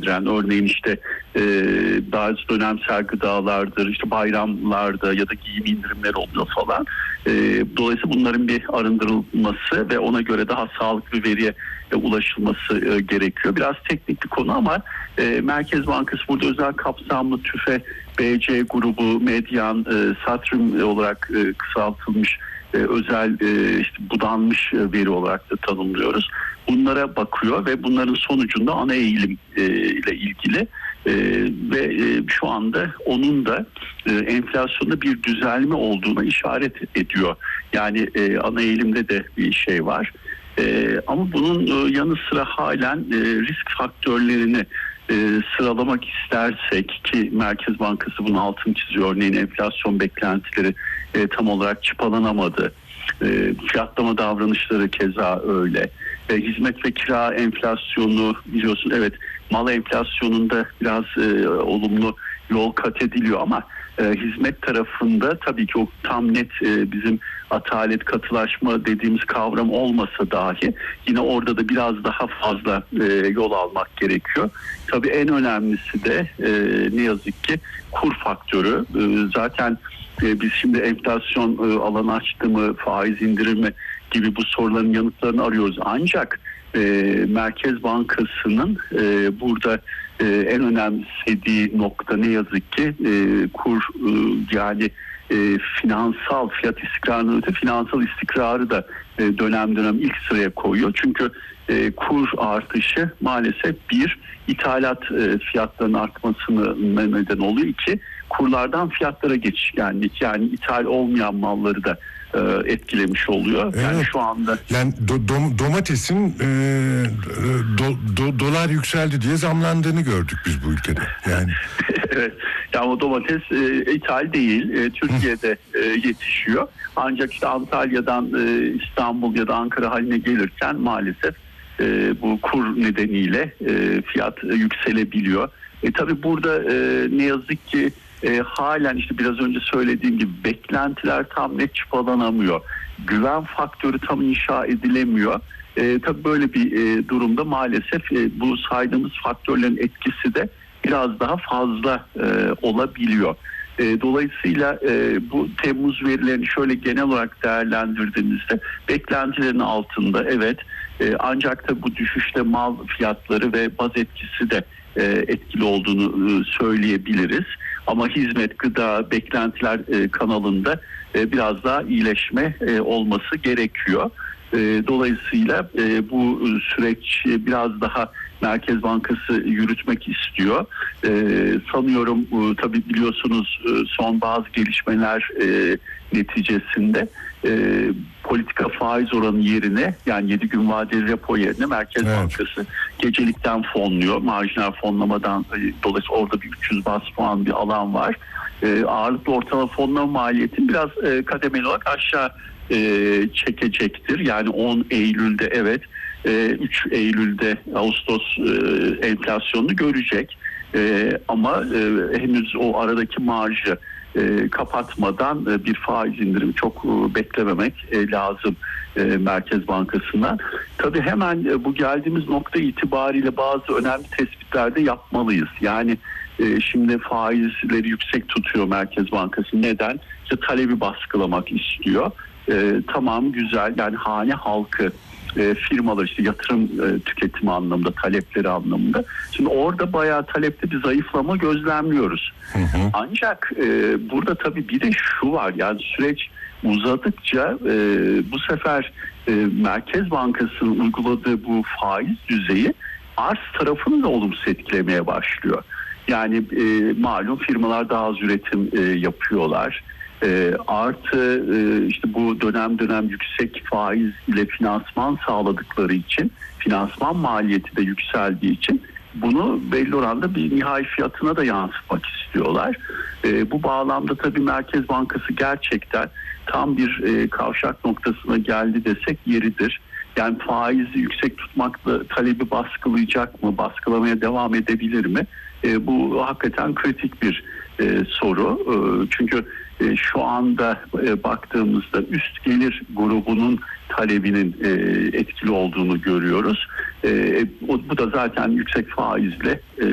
ilgilendiren, örneğin işte bazı dönemsel gıdalardır, işte bayramlarda ya da giyim indirimleri oluyor falan. Dolayısıyla bunların bir arındırılması ve ona göre daha sağlıklı veriye ulaşılması gerekiyor. Biraz teknik bir konu ama Merkez Bankası burada özel kapsamlı TÜFE, BC grubu, medyan, satrim olarak kısaltılmış özel işte budanmış veri olarak da tanımlıyoruz. Bunlara bakıyor ve bunların sonucunda ana eğilim ile ilgili ve şu anda onun da enflasyonda bir düzelme olduğuna işaret ediyor. Yani ana eğilimde de bir şey var. Ama bunun yanı sıra halen risk faktörlerini sıralamak istersek ki Merkez Bankası bunun altını çiziyor. Örneğin enflasyon beklentileri tam olarak çıpalanamadı. Fiyatlama davranışları keza öyle. Hizmet ve kira enflasyonu biliyorsun, evet, mal enflasyonunda biraz olumlu yol kat ediliyor ama hizmet tarafında tabii ki o tam net bizim atalet katılaşma dediğimiz kavram olmasa dahi yine orada da biraz daha fazla yol almak gerekiyor. Tabii en önemlisi de ne yazık ki kur faktörü. Zaten biz şimdi enflasyon alanı açtı mı, faiz indirimi gibi bu soruların yanıtlarını arıyoruz. Ancak Merkez Bankası'nın burada en önemsediği nokta ne yazık ki kur, yani finansal fiyat istikrarının öte finansal istikrarı da dönem dönem ilk sıraya koyuyor. Çünkü kur artışı maalesef bir ithalat fiyatlarının artmasına neden oluyor. İki, kurlardan fiyatlara geçiş, yani ithal olmayan malları da etkilemiş oluyor. Evet. Yani şu anda yani domatesin dolar yükseldi diye zamlandığını gördük biz bu ülkede. Yani evet. Yani o domates ithal değil. Türkiye'de yetişiyor. Ancak işte Antalya'dan İstanbul ya da Ankara haline gelirken maalesef bu kur nedeniyle fiyat yükselebiliyor. Tabii burada ne yazık ki halen işte biraz önce söylediğim gibi beklentiler tam net çıpalanamıyor. Güven faktörü tam inşa edilemiyor. Tabii böyle bir durumda maalesef bu saydığımız faktörlerin etkisi de biraz daha fazla olabiliyor. Dolayısıyla bu Temmuz verilerini şöyle genel olarak değerlendirdiğimizde beklentilerin altında, evet, ancak da bu düşüşte mal fiyatları ve baz etkisi de etkili olduğunu söyleyebiliriz. Ama hizmet, gıda, beklentiler kanalında biraz daha iyileşme olması gerekiyor. Dolayısıyla bu süreç biraz daha Merkez Bankası yürütmek istiyor. Sanıyorum tabii biliyorsunuz son bazı gelişmeler neticesinde politika faiz oranı yerine, yani 7 gün vadeli repo yerine Merkez Bankası gecelikten fonluyor. Marjinal fonlamadan dolayısıyla orada bir 300 bas puan bir alan var. Ağırlıklı ortalama fonlama maliyetini biraz kademeli olarak aşağı çekecektir. Yani 10 Eylül'de evet, 3 Eylül'de Ağustos enflasyonunu görecek. Ama henüz o aradaki marjı kapatmadan bir faiz indirimi çok beklememek lazım Merkez Bankası'ndan. Tabii hemen bu geldiğimiz nokta itibariyle bazı önemli tespitler de yapmalıyız. Yani şimdi faizleri yüksek tutuyor Merkez Bankası. Neden? İşte talebi baskılamak istiyor. Tamam, güzel, yani hane halkı, firmalar, işte yatırım tüketimi anlamında, talepleri anlamında. Şimdi orada bayağı talepte bir zayıflama gözlemliyoruz. Ancak burada tabii bir de şu var, yani süreç uzadıkça bu sefer Merkez Bankası'nın uyguladığı bu faiz düzeyi arz tarafını da olumsuz etkilemeye başlıyor. Yani malum firmalar daha az üretim yapıyorlar. Artı işte bu dönem yüksek faiz ile finansman sağladıkları için, finansman maliyeti de yükseldiği için bunu belli oranda bir nihai fiyatına da yansıtmak istiyorlar. Bu bağlamda tabii Merkez Bankası gerçekten tam bir kavşak noktasına geldi desek yeridir. Yani faizi yüksek tutmakla talebi baskılayacak mı, baskılamaya devam edebilir mi? Bu hakikaten kritik bir soru. Çünkü şu anda baktığımızda üst gelir grubunun talebinin etkili olduğunu görüyoruz. Bu da zaten yüksek faizle